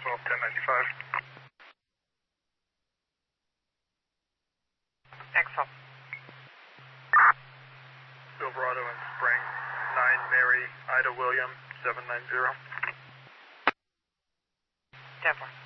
Maxwell 1095. Maxwell. Silverado and Spring 9 Mary Ida William 790. Denver.